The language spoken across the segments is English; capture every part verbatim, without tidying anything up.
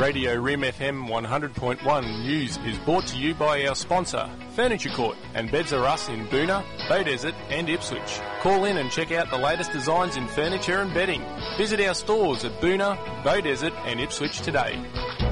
Radio Rim F M one hundred point one news is brought to you by our sponsor, Furniture Court and Beds R Us in Boonah, Beaudesert and Ipswich. Call in and check out the latest designs in furniture and bedding. Visit our stores at Boonah, Beaudesert and Ipswich today.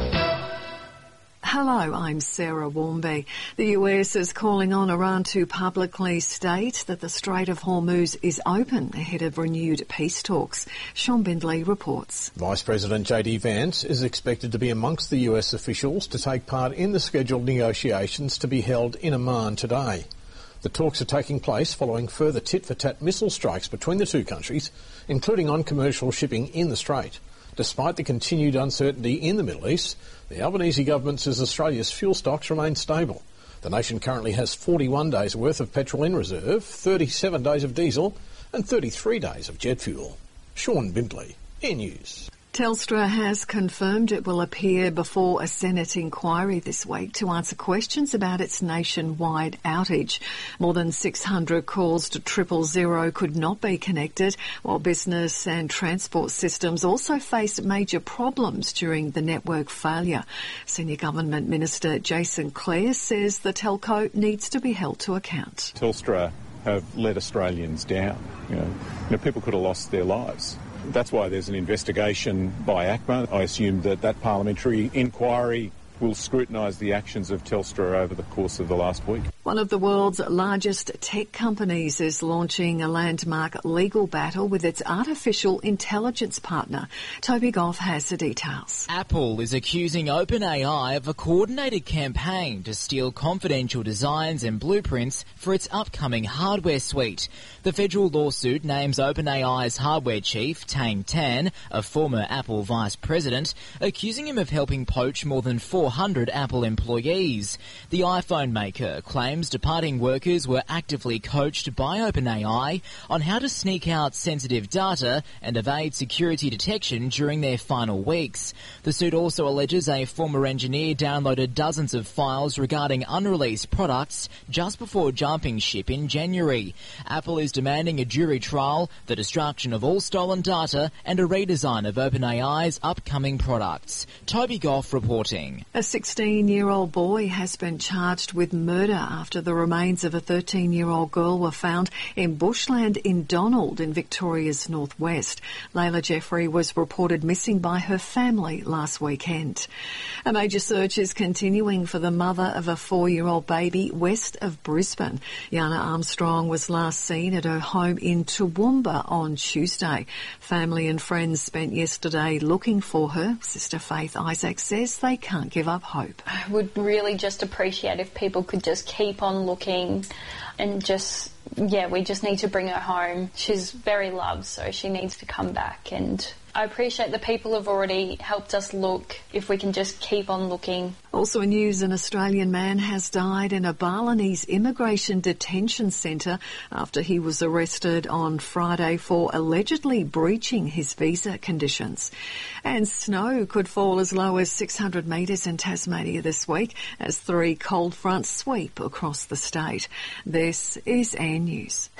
Hello, I'm Sarah Warmby. The U S is calling on Iran to publicly state that the Strait of Hormuz is open ahead of renewed peace talks. Sean Bindley reports. Vice President J D Vance is expected to be amongst the U S officials to take part in the scheduled negotiations to be held in Amman today. The talks are taking place following further tit-for-tat missile strikes between the two countries, including on commercial shipping in the Strait. Despite the continued uncertainty in the Middle East, the Albanese government says Australia's fuel stocks remain stable. The nation currently has forty-one days' worth of petrol in reserve, thirty-seven days of diesel and thirty-three days of jet fuel. Sean Bindley, Air News. Telstra has confirmed it will appear before a Senate inquiry this week to answer questions about its nationwide outage. More than six hundred calls to triple zero could not be connected, while business and transport systems also faced major problems during the network failure. Senior Government Minister Jason Clare says the telco needs to be held to account. Telstra have let Australians down. You know, you know, people could have lost their lives. That's why there's an investigation by ACMA. I assume that that parliamentary inquiry will scrutinise the actions of Telstra over the course of the last week. One of the world's largest tech companies is launching a landmark legal battle with its artificial intelligence partner. Toby Goff has the details. Apple is accusing OpenAI of a coordinated campaign to steal confidential designs and blueprints for its upcoming hardware suite. The federal lawsuit names OpenAI's hardware chief, Tang Tan, a former Apple vice president, accusing him of helping poach more than four hundred Apple employees. The iPhone maker claims departing workers were actively coached by OpenAI on how to sneak out sensitive data and evade security detection during their final weeks. The suit also alleges a former engineer downloaded dozens of files regarding unreleased products just before jumping ship in January. Apple is demanding a jury trial, the destruction of all stolen data, and a redesign of OpenAI's upcoming products. Toby Goff reporting. A sixteen-year-old boy has been charged with murder after the remains of a thirteen-year-old girl were found in bushland in Donald in Victoria's northwest. Layla Jeffrey was reported missing by her family last weekend. A major search is continuing for the mother of a four-year-old baby west of Brisbane. Yana Armstrong was last seen at her home in Toowoomba on Tuesday. Family and friends spent yesterday looking for her. Sister Faith Isaac says they can't give up hope. I would really just appreciate if people could just keep on looking and just, yeah, we just need to bring her home. She's very loved, so she needs to come back, and I appreciate the people have already helped us look, if we can just keep on looking. Also in news, an Australian man has died in a Balinese immigration detention centre after he was arrested on Friday for allegedly breaching his visa conditions. And snow could fall as low as six hundred metres in Tasmania this week as three cold fronts sweep across the state. This is Air News.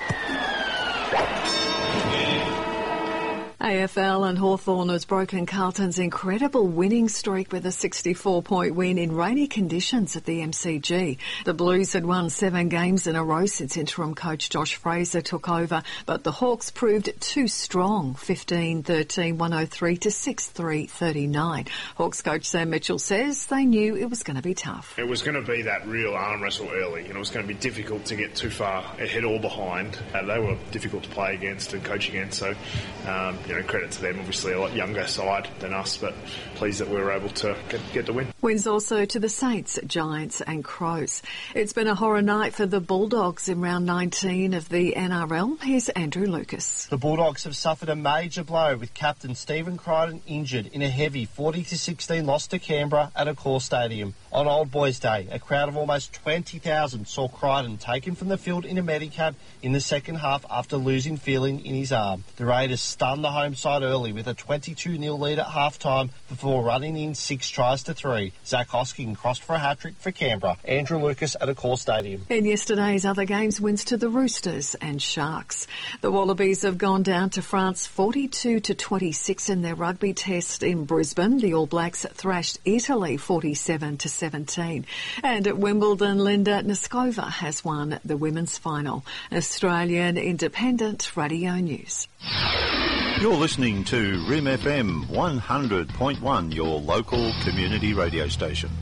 A F L and Hawthorn has broken Carlton's incredible winning streak with a sixty-four point win in rainy conditions at the M C G. The Blues had won seven games in a row since interim coach Josh Fraser took over, but the Hawks proved too strong, fifteen thirteen, one oh three to six three thirty-nine. Hawks coach Sam Mitchell says they knew it was going to be tough. It was going to be that real arm wrestle early, and it was going to be difficult to get too far ahead or behind. Uh, they were difficult to play against and coach against, so um, you know, credit to them, obviously a lot younger side than us, but pleased that we were able to get, get the win. Wins also to the Saints, Giants and Crows. It's been a horror night for the Bulldogs in round nineteen of the N R L. Here's Andrew Lucas. The Bulldogs have suffered a major blow with captain Stephen Crichton injured in a heavy forty to sixteen loss to Canberra at Accor Stadium. On Old Boys Day, a crowd of almost twenty thousand saw Crichton taken from the field in a Medicab in the second half after losing feeling in his arm. The Raiders stunned the home side early with a twenty-two nil lead at half-time before running in six tries to three. victory. Zach Hosking crossed for a hat-trick for Canberra. Andrew Lucas at Accor Stadium. In yesterday's other games, wins to the Roosters and Sharks. The Wallabies have gone down to France forty-two to twenty-six in their rugby test in Brisbane. The All Blacks thrashed Italy forty-seven to seventeen. And at Wimbledon, Linda Noskova has won the women's final. Australian Independent Radio News. You're listening to R I M F M one hundred point one, your local community radio station.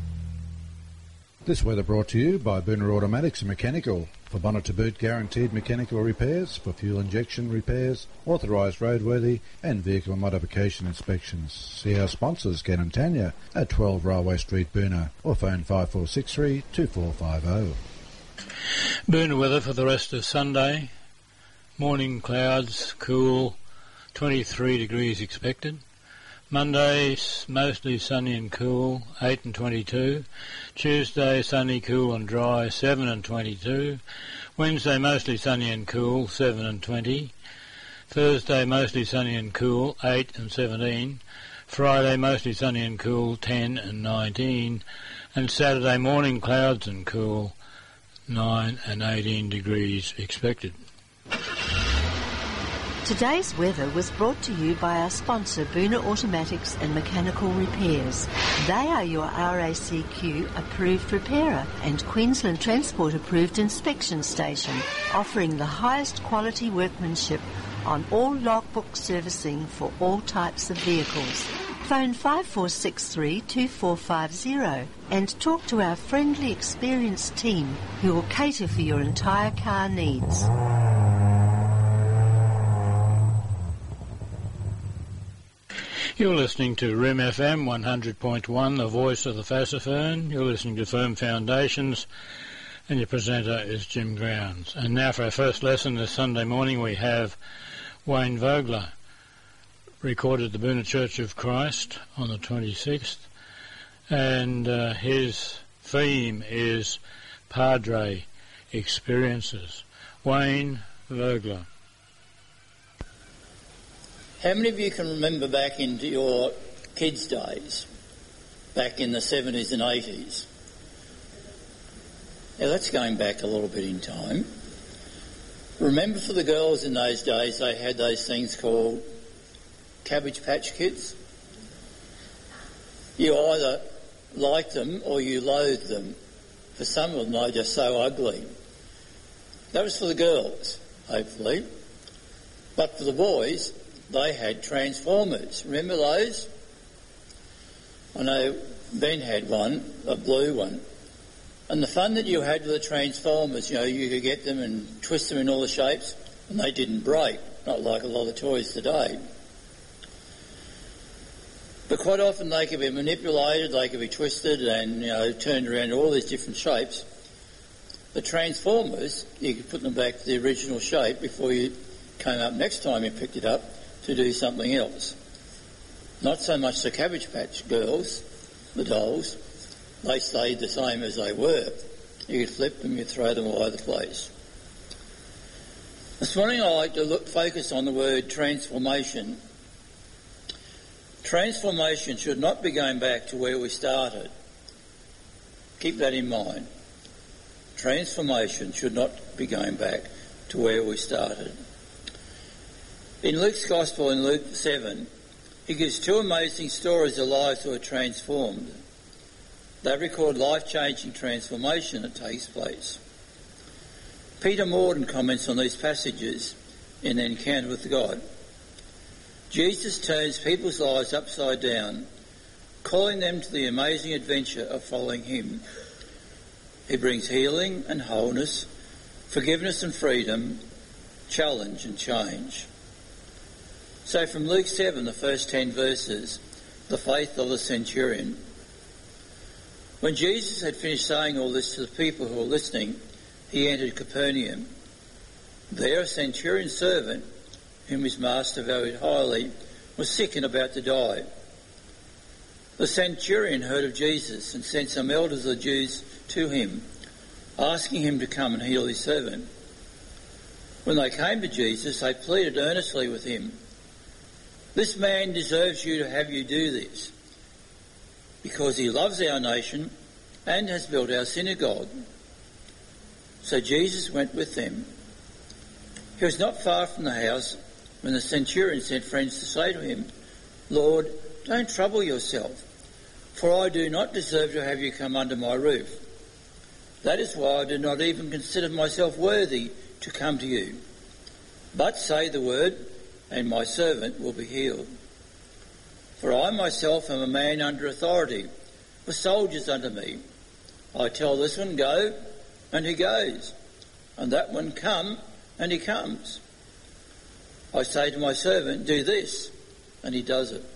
This weather brought to you by Boona Automatics and Mechanical. For bonnet to boot guaranteed mechanical repairs, for fuel injection repairs, authorised roadworthy and vehicle modification inspections. See our sponsors, Ken and Tanya, at twelve Railway Street, Boona, or phone five four six three, two four five zero. Boona weather for the rest of Sunday. Morning clouds, cool, twenty-three degrees expected. Monday, mostly sunny and cool, eight and twenty-two. Tuesday, sunny, cool and dry, seven and twenty-two. Wednesday, mostly sunny and cool, seven and twenty. Thursday, mostly sunny and cool, eight and seventeen. Friday, mostly sunny and cool, ten and nineteen. And Saturday morning, clouds and cool, nine and eighteen degrees expected. Today's weather was brought to you by our sponsor, Boona Automatics and Mechanical Repairs. They are your R A C Q approved repairer and Queensland Transport approved inspection station, offering the highest quality workmanship on all logbook servicing for all types of vehicles. Phone five four six three, two four five zero and talk to our friendly, experienced team who will cater for your entire car needs. You're listening to R I M F M one hundred point one, the voice of the Fassifern. You're listening to Firm Foundations, and your presenter is Jim Grounds. And now for our first lesson this Sunday morning, we have Wayne Vogler, recorded at the Boona Church of Christ on the twenty-sixth, and uh, his theme is Padre Experiences. Wayne Vogler. How many of you can remember back into your kids' days, back in the seventies and eighties? Now that's going back a little bit in time. Remember for the girls in those days, they had those things called Cabbage Patch Kids? You either liked them or you loathed them. For some of them, they were just so ugly. That was for the girls, hopefully. But for the boys, they had Transformers. Remember those? I know Ben had one, a blue one. And the fun that you had with the Transformers, you know, you could get them and twist them in all the shapes, and they didn't break, not like a lot of toys today. But quite often they could be manipulated, they could be twisted and, you know, turned around to all these different shapes. The Transformers, you could put them back to the original shape before you came up next time you picked it up to do something else. Not so much the Cabbage Patch girls, the dolls. They stayed the same as they were. You could flip them, you'd throw them all over the place. This morning I'd like to look, focus on the word transformation. Transformation should not be going back to where we started. Keep that in mind. Transformation should not be going back to where we started. In Luke's Gospel, in Luke seven, he gives two amazing stories of lives who are transformed. They record life-changing transformation that takes place. Peter Morden comments on these passages in an encounter with God. Jesus turns people's lives upside down, calling them to the amazing adventure of following him. He brings healing and wholeness, forgiveness and freedom, challenge and change. So from Luke seven, the first ten verses, the faith of the centurion. When Jesus had finished saying all this to the people who were listening, he entered Capernaum. There a centurion servant, whom his master valued highly, was sick and about to die. The centurion heard of Jesus and sent some elders of the Jews to him, asking him to come and heal his servant. When they came to Jesus, they pleaded earnestly with him, "This man deserves you to have you do this, because he loves our nation and has built our synagogue." So Jesus went with them. He was not far from the house when the centurion sent friends to say to him, "Lord, don't trouble yourself, for I do not deserve to have you come under my roof. That is why I do not even consider myself worthy to come to you. But say the word, and my servant will be healed. For I myself am a man under authority, with soldiers under me. I tell this one, go, and he goes, and that one, come, and he comes. I say to my servant, do this, and he does it."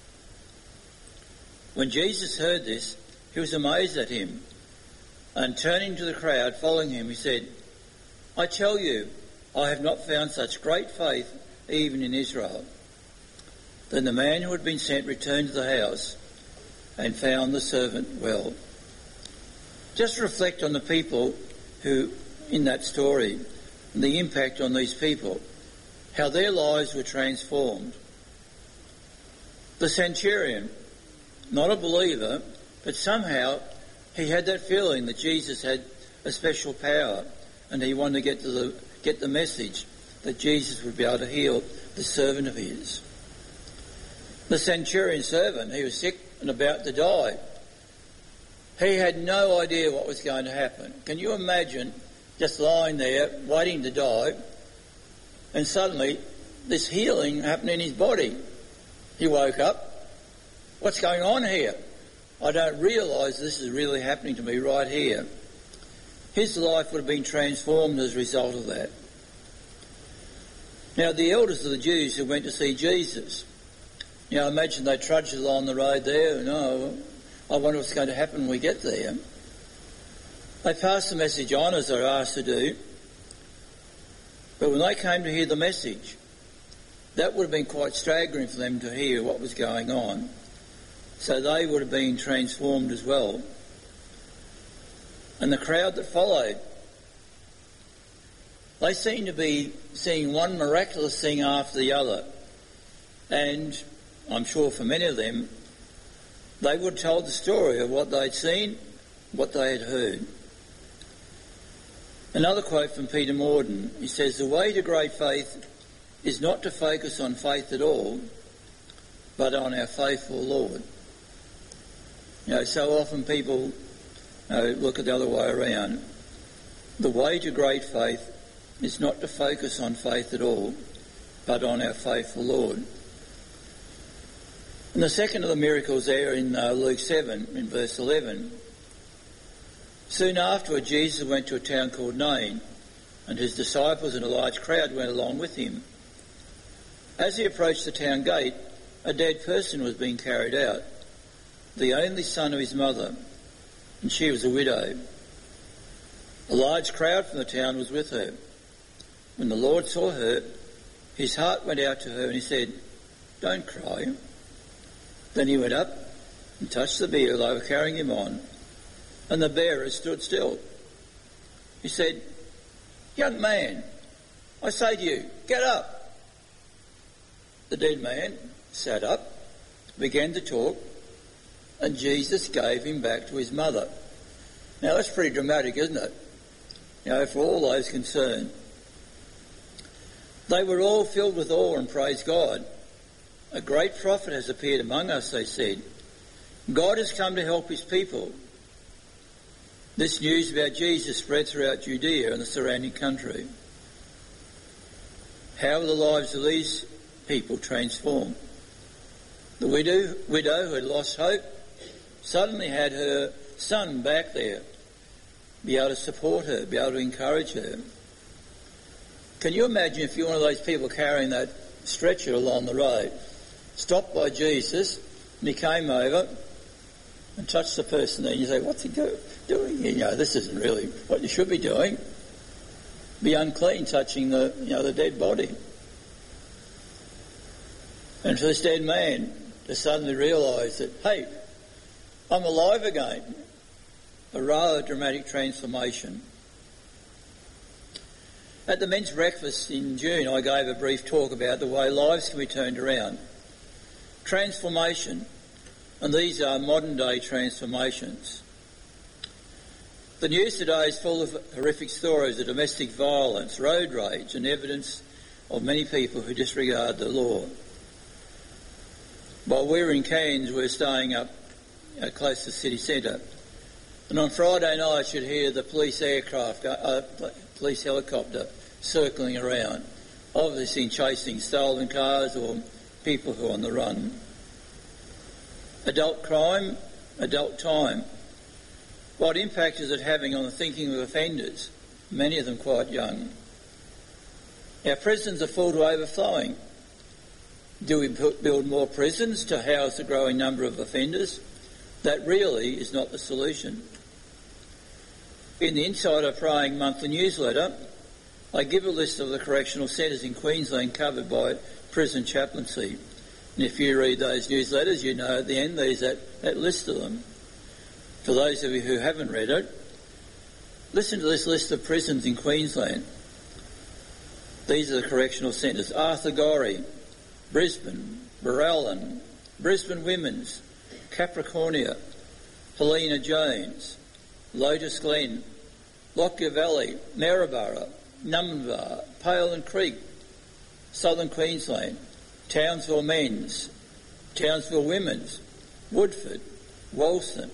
When Jesus heard this, he was amazed at him, and turning to the crowd following him, he said, "I tell you, I have not found such great faith even in Israel." Then the man who had been sent returned to the house and found the servant well. Just reflect on the people who, in that story, and the impact on these people, how their lives were transformed. The centurion, not a believer, but somehow he had that feeling that Jesus had a special power, and he wanted to get to the get the message that Jesus would be able to heal the servant of his. The centurion servant, he was sick and about to die. He had no idea what was going to happen. Can you imagine just lying there, waiting to die, and suddenly this healing happened in his body? He woke up. What's going on here? I don't realise this is really happening to me right here. His life would have been transformed as a result of that. Now, the elders of the Jews who went to see Jesus, you know, imagine they trudged along the road there, and oh, I wonder what's going to happen when we get there. They passed the message on as they were asked to do, but when they came to hear the message, that would have been quite staggering for them to hear what was going on. So they would have been transformed as well. And the crowd that followed, they seemed to be seeing one miraculous thing after the other. And I'm sure for many of them, they would have told the story of what they'd seen, what they had heard. Another quote from Peter Morden, he says, "The way to great faith is not to focus on faith at all, but on our faithful Lord." You know, so often people you know, look at the other way around. The way to great faith is not to focus on faith at all, but on our faithful Lord. And the second of the miracles there in uh, Luke seven, in verse eleven. Soon afterward, Jesus went to a town called Nain, and his disciples and a large crowd went along with him. As he approached the town gate, a dead person was being carried out, the only son of his mother, and she was a widow. A large crowd from the town was with her. When the Lord saw her, his heart went out to her and he said, "Don't cry." Then he went up and touched the bier they were carrying him on, and the bearer stood still. He said, "Young man, I say to you, get up." The dead man sat up, began to talk, and Jesus gave him back to his mother. Now that's pretty dramatic, isn't it? You know, for all those concerned. They were all filled with awe and praised God. "A great prophet has appeared among us," they said. "God has come to help his people." This news about Jesus spread throughout Judea and the surrounding country. How were the lives of these people transformed? The widow, widow who had lost hope suddenly had her son back there, be able to support her, be able to encourage her. Can you imagine if you're one of those people carrying that stretcher along the road, stopped by Jesus, and he came over and touched the person there, and you say, "What's he do, doing? You know, this isn't really what you should be doing. Be unclean touching the, you know, the dead body." And for this dead man to suddenly realise that, hey, I'm alive again. A rather dramatic transformation. At the men's breakfast in June, I gave a brief talk about the way lives can be turned around. Transformation. and these are modern-day transformations. The news today is full of horrific stories of domestic violence, road rage and evidence of many people who disregard the law. While we were in Cairns, we were staying up uh, close to the city centre, and on Friday night you'd hear the police aircraft, uh, uh, police helicopter circling around, obviously chasing stolen cars or people who are on the run. Adult crime, adult time. What impact is it having on the thinking of offenders, many of them quite young? Our prisons are full to overflowing. Do we build more prisons to house the growing number of offenders? That really is not the solution. In the Insider Praying monthly newsletter, I give a list of the correctional centres in Queensland covered by prison chaplaincy. And if you read those newsletters, you know at the end there's that, that list of them. For those of you who haven't read it, listen to this list of prisons in Queensland. These are the correctional centres: Arthur Gorrie, Brisbane, Barellan, Brisbane Women's, Capricornia, Helena Jones, Lotus Glen, Lockyer Valley, Maryborough, Numbinbar, Paland Creek, Southern Queensland, Townsville Men's, Townsville Women's, Woodford, Wolston.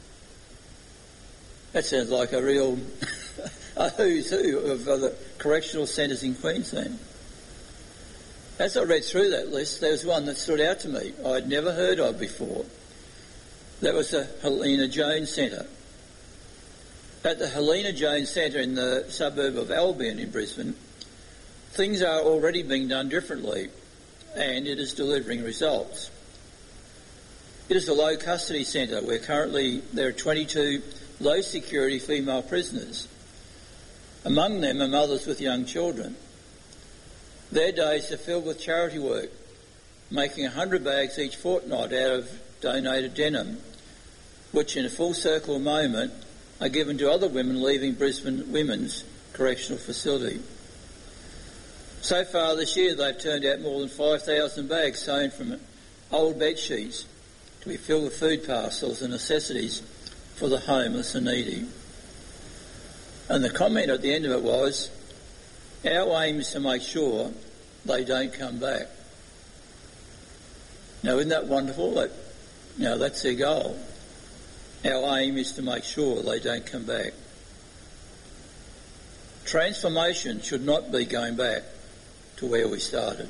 That sounds like a real a who's who of other correctional centres in Queensland. As I read through that list, there was one that stood out to me I'd never heard of before. That was the Helena Jones Centre. At the Helena Jones Centre in the suburb of Albion in Brisbane, things are already being done differently, and it is delivering results. It is a low custody centre where currently there are twenty-two low security female prisoners. Among them are mothers with young children. Their days are filled with charity work, making one hundred bags each fortnight out of donated denim, which in a full circle moment are given to other women leaving Brisbane Women's Correctional Facility. So far this year they've turned out more than five thousand bags sewn from old bed sheets to be filled with food parcels and necessities for the homeless and needy. And the comment at the end of it was, our aim is to make sure they don't come back. Now, isn't that wonderful? That, you know, that's their goal. Our aim is to make sure they don't come back. Transformation should not be going back to where we started.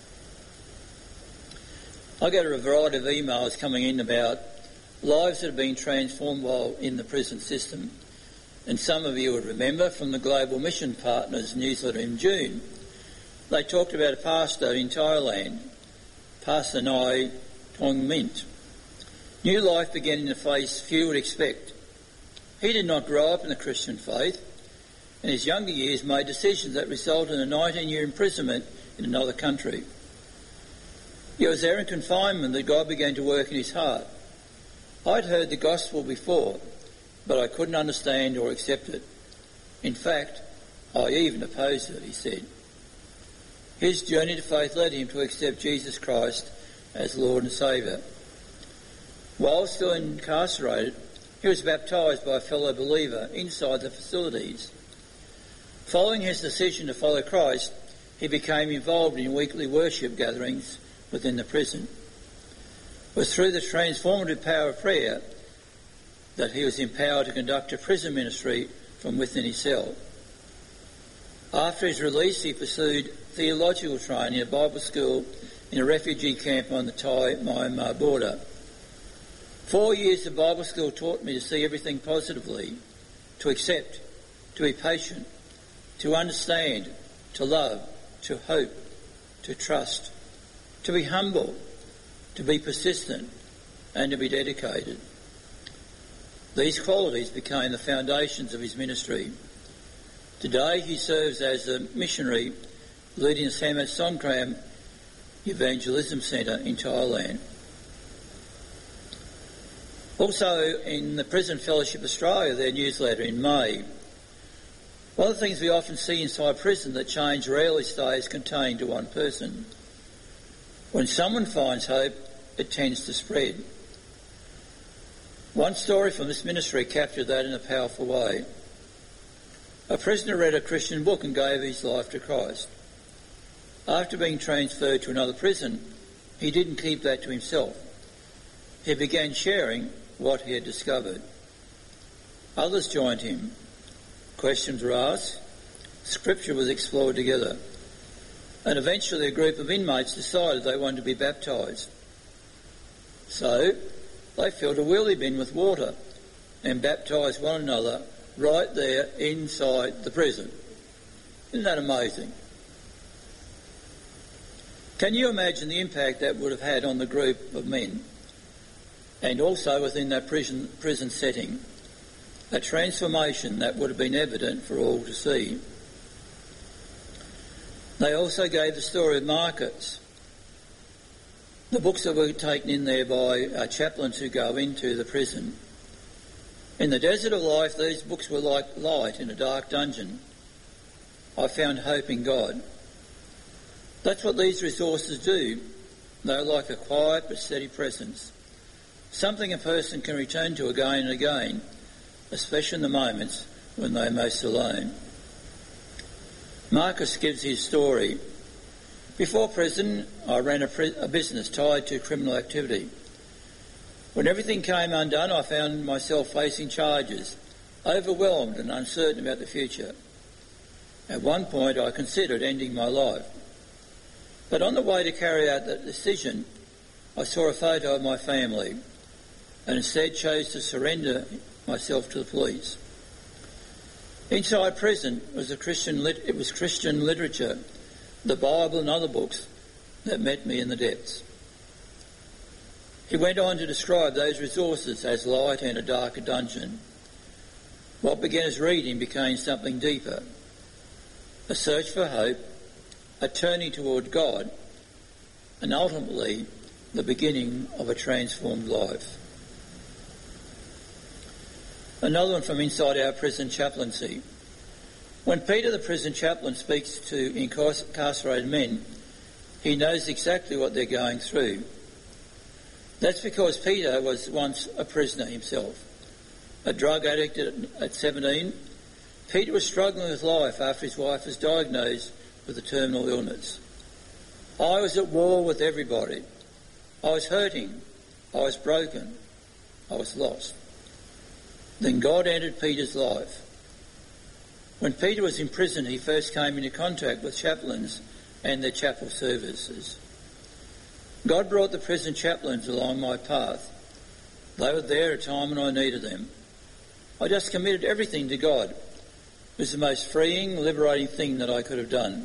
I get a variety of emails coming in about lives that have been transformed while in the prison system. And some of you would remember from the Global Mission Partners newsletter in June, they talked about a pastor in Thailand, Pastor Nai Tong Mint. New life began in a face few would expect. He did not grow up in the Christian faith. In his younger years made decisions that resulted in a nineteen-year imprisonment in another country. It was there in confinement that God began to work in his heart. I'd heard the gospel before, but I couldn't understand or accept it. In fact, I even opposed it, he said. His journey to faith led him to accept Jesus Christ as Lord and Saviour. While still incarcerated, he was baptised by a fellow believer inside the facilities. Following his decision to follow Christ, he became involved in weekly worship gatherings within the prison. It was through the transformative power of prayer that he was empowered to conduct a prison ministry from within his cell. After his release, he pursued theological training at Bible school in a refugee camp on the Thai-Myanmar border. Four years of Bible school taught me to see everything positively, to accept, to be patient, to understand, to love, to hope, to trust, to be humble, to be persistent, and to be dedicated. These qualities became the foundations of his ministry. Today he serves as a missionary leading the Samut Songkhram Evangelism Centre in Thailand. Also in the Prison Fellowship Australia, their newsletter in May, one of the things we often see inside prison that change rarely stays contained to one person. When someone finds hope, it tends to spread. One story from this ministry captured that in a powerful way. A prisoner read a Christian book and gave his life to Christ. After being transferred to another prison, he didn't keep that to himself. He began sharing what he had discovered. Others joined him. Questions were asked. Scripture was explored together. And eventually a group of inmates decided they wanted to be baptised. So they filled a wheelie bin with water and baptised one another right there inside the prison. Isn't that amazing? Can you imagine the impact that would have had on the group of men? And also within that prison, prison setting, a transformation that would have been evident for all to see. They also gave the story of Marcus. The books that were taken in there by uh, chaplains who go into the prison. In the desert of life, these books were like light in a dark dungeon. I found hope in God. That's what these resources do. They're like a quiet but steady presence. Something a person can return to again and again, especially in the moments when they're most alone. Marcus gives his story. Before prison, I ran a, pri- a business tied to criminal activity. When everything came undone, I found myself facing charges, overwhelmed and uncertain about the future. At one point, I considered ending my life. But on the way to carry out that decision, I saw a photo of my family and instead chose to surrender myself to the police. Inside prison was a Christian lit- it was Christian literature, the Bible and other books that met me in the depths. He went on to describe those resources as light in a darker dungeon. What began as reading became something deeper, a search for hope, a turning toward God, and ultimately the beginning of a transformed life. Another one from inside our prison chaplaincy. When Peter, the prison chaplain, speaks to incarcerated men, he knows exactly what they're going through. That's because Peter was once a prisoner himself. A drug addict at seventeen, Peter was struggling with life after his wife was diagnosed with a terminal illness. I was at war with everybody. I was hurting. I was broken. I was lost. Then God entered Peter's life. When Peter was in prison, he first came into contact with chaplains and their chapel services. God brought the prison chaplains along my path. They were there at a time when I needed them. I just committed everything to God. It was the most freeing, liberating thing that I could have done.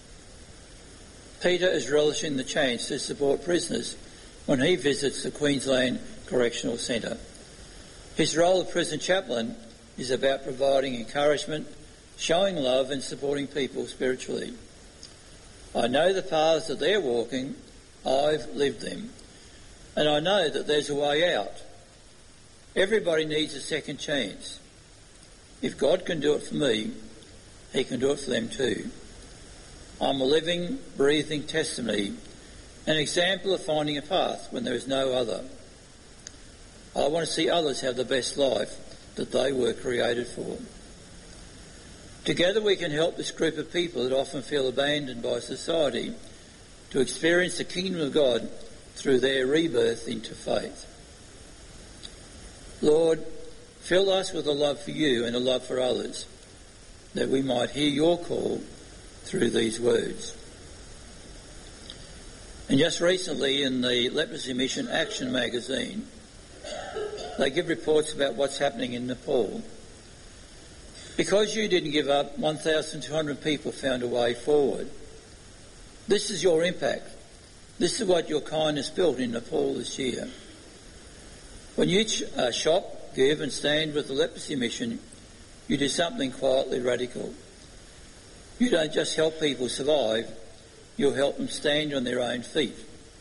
Peter is relishing the chance to support prisoners when he visits the Queensland Correctional Centre. His role as prison chaplain is about providing encouragement, showing love and supporting people spiritually. I know the paths that they're walking. I've lived them. And I know that there's a way out. Everybody needs a second chance. If God can do it for me, he can do it for them too. I'm a living, breathing testimony, an example of finding a path when there is no other. I want to see others have the best life that they were created for. Together we can help this group of people that often feel abandoned by society to experience the kingdom of God through their rebirth into faith. Lord, fill us with a love for you and a love for others, that we might hear your call through these words. And just recently in the Leprosy Mission Action magazine, they give reports about what's happening in Nepal. Because you didn't give up, one thousand two hundred people found a way forward. This is your impact. This is what your kindness built in Nepal this year. When you uh, shop, give and stand with the Leprosy Mission, you do something quietly radical. You don't just help people survive, you'll help them stand on their own feet.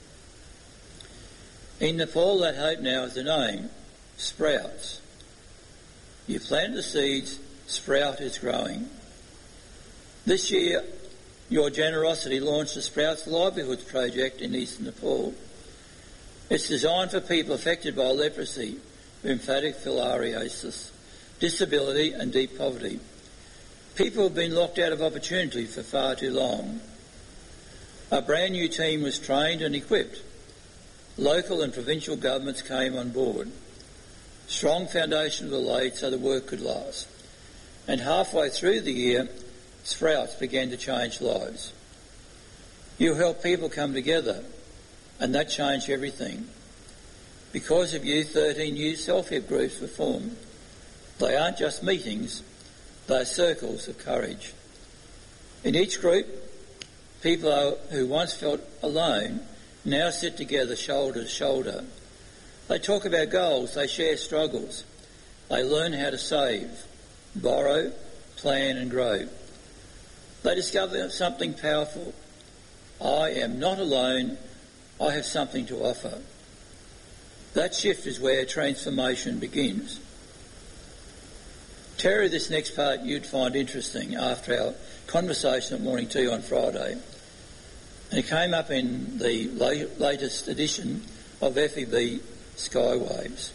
In Nepal, that hope now is a name, Sprouts. You planted the seeds, Sprout is growing. This year, your generosity launched the Sprouts Livelihoods Project in eastern Nepal. It's designed for people affected by leprosy lymphatic filariasis, disability and deep poverty. People have been locked out of opportunity for far too long. A brand new team was trained and equipped. Local and provincial governments came on board. Strong foundations were laid so the work could last. And halfway through the year, sprouts began to change lives. You helped people come together, and that changed everything. Because of you, thirteen new self-help groups were formed. They aren't just meetings, they're circles of courage. In each group, people who once felt alone now sit together shoulder to shoulder. They talk about goals, they share struggles. They learn how to save, borrow, plan and grow. They discover something powerful. I am not alone, I have something to offer. That shift is where transformation begins. Terry, this next part you'd find interesting after our conversation at morning tea on Friday. And it came up in the late, latest edition of F E B Skywaves.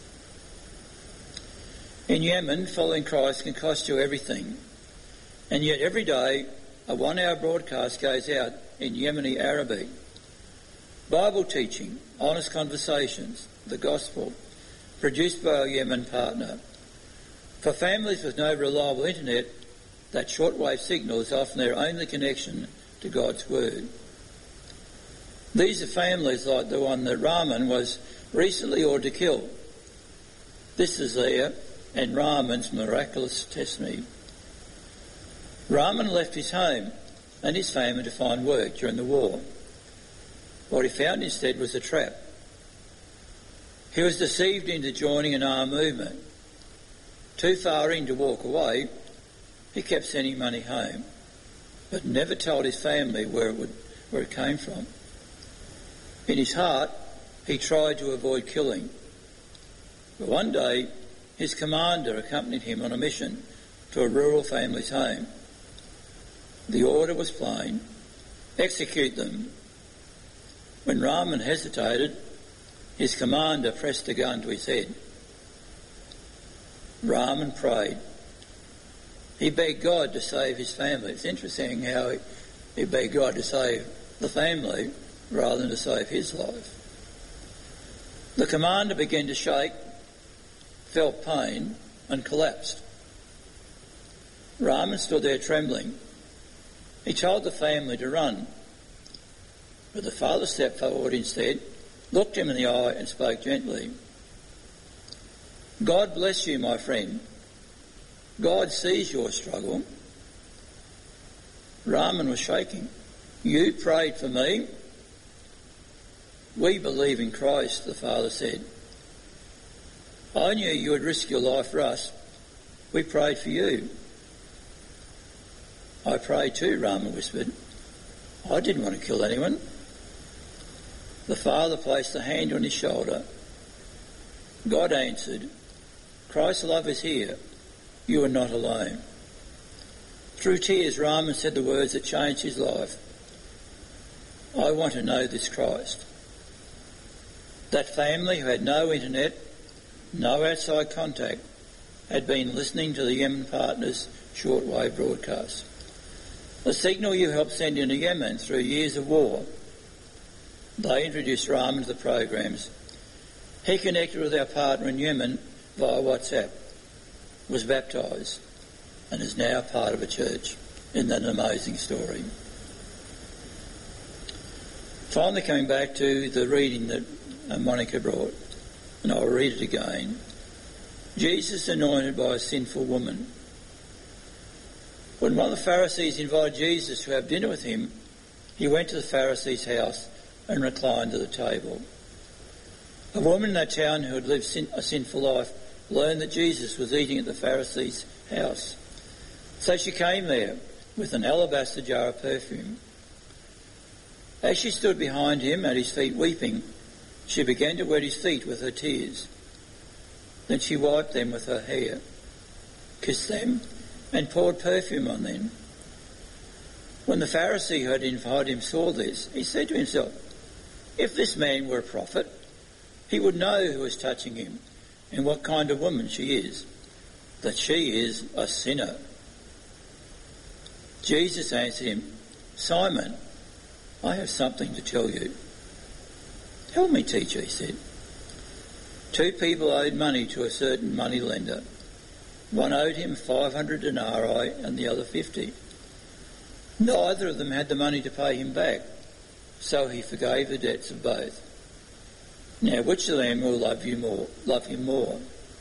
In Yemen, following Christ can cost you everything. And yet every day a one-hour broadcast goes out in Yemeni Arabic. Bible teaching, honest conversations, the gospel, produced by our Yemen partner. For families with no reliable internet, that shortwave signal is often their only connection to God's word. These are families like the one that Rahman was recently ordered to kill. This is there and Rahman's miraculous testimony. Rahman left his home and his family to find work during the war. What he found instead was a trap. He was deceived into joining an armed movement. Too far in to walk away, he kept sending money home, but never told his family where it, would, where it came from. In his heart, he tried to avoid killing. But one day, his commander accompanied him on a mission to a rural family's home. The order was plain: execute them. When Rahman hesitated, his commander pressed a gun to his head. Rahman prayed. He begged God to save his family. It's interesting how he, he begged God to save the family rather than to save his life. The commander began to shake, felt pain and collapsed. Rahman stood there trembling. He told the family to run, but the father stepped forward instead, looked him in the eye and spoke gently. God bless you, my friend. God sees your struggle. Rahman was shaking. You prayed for me. We believe in Christ, the father said. I knew you would risk your life for us. We prayed for you. I prayed too, Rahman whispered. I didn't want to kill anyone. The father placed a hand on his shoulder. God answered, Christ's love is here. You are not alone. Through tears, Rahman said the words that changed his life. I want to know this Christ. That family who had no internet, no outside contact, had been listening to the Yemen partners' shortwave broadcast. The signal you helped send into Yemen through years of war. They introduced Rahman to the programs. He connected with our partner in Yemen via WhatsApp, was baptised, and is now part of a church. Isn't that an amazing story? Finally, coming back to the reading that Monica brought, and I'll read it again. Jesus anointed by a sinful woman. When one of the Pharisees invited Jesus to have dinner with him, he went to the Pharisee's house and reclined at the table. A woman in that town who had lived sin- a sinful life learned that Jesus was eating at the Pharisee's house. So she came there with an alabaster jar of perfume. As she stood behind him at his feet weeping, she began to wet his feet with her tears. Then she wiped them with her hair, kissed them, and poured perfume on them. When the Pharisee who had invited him saw this, he said to himself, if this man were a prophet, he would know who was touching him and what kind of woman she is, that she is a sinner. Jesus answered him, Simon, I have something to tell you. Tell me, teacher, he said. Two people owed money to a certain money lender. One owed him five hundred denarii and the other fifty. Neither of them had the money to pay him back, so he forgave the debts of both. Now, which of them will love you more? Love him more?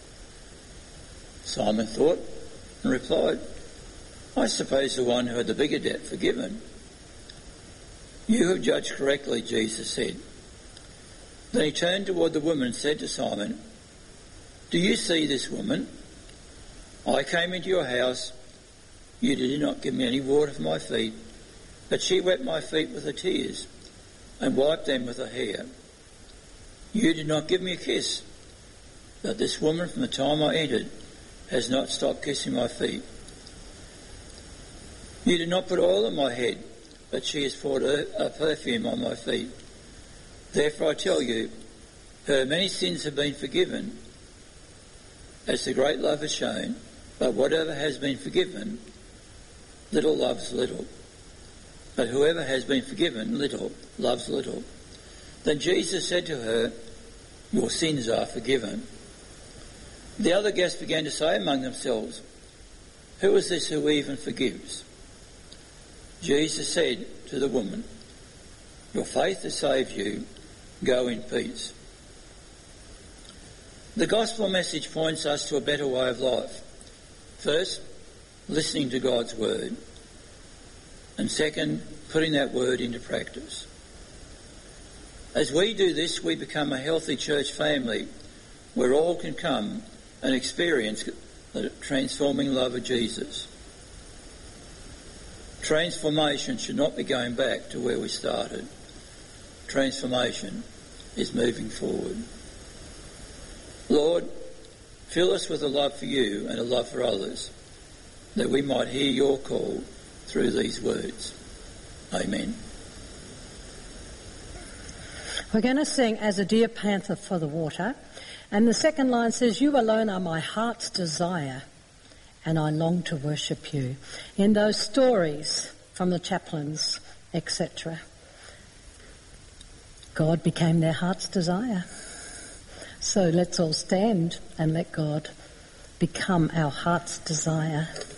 Simon thought and replied, I suppose the one who had the bigger debt forgiven. You have judged correctly, Jesus said. Then he turned toward the woman and said to Simon, Do you see this woman? I came into your house. You did not give me any water for my feet, but she wet my feet with her tears and wiped them with her hair. You did not give me a kiss, but this woman from the time I entered has not stopped kissing my feet. You did not put oil on my head, but she has poured a perfume on my feet. Therefore I tell you, her many sins have been forgiven, as the great love has shown, but whatever has been forgiven, little loves little. But whoever has been forgiven little loves little. Then Jesus said to her, Your sins are forgiven. The other guests began to say among themselves, Who is this who even forgives? Jesus said to the woman, Your faith has saved you. Go in peace. The gospel message points us to a better way of life. First, listening to God's word. And second, putting that word into practice. As we do this, we become a healthy church family where all can come and experience the transforming love of Jesus. Transformation should not be going back to where we started. Transformation is moving forward. Lord, fill us with a love for you and a love for others, that we might hear your call through these words. Amen. We're going to sing As a Deer Panther for the Water. And the second line says, You alone are my heart's desire, and I long to worship you. In those stories from the chaplains, et cetera, God became their heart's desire. So let's all stand and let God become our heart's desire.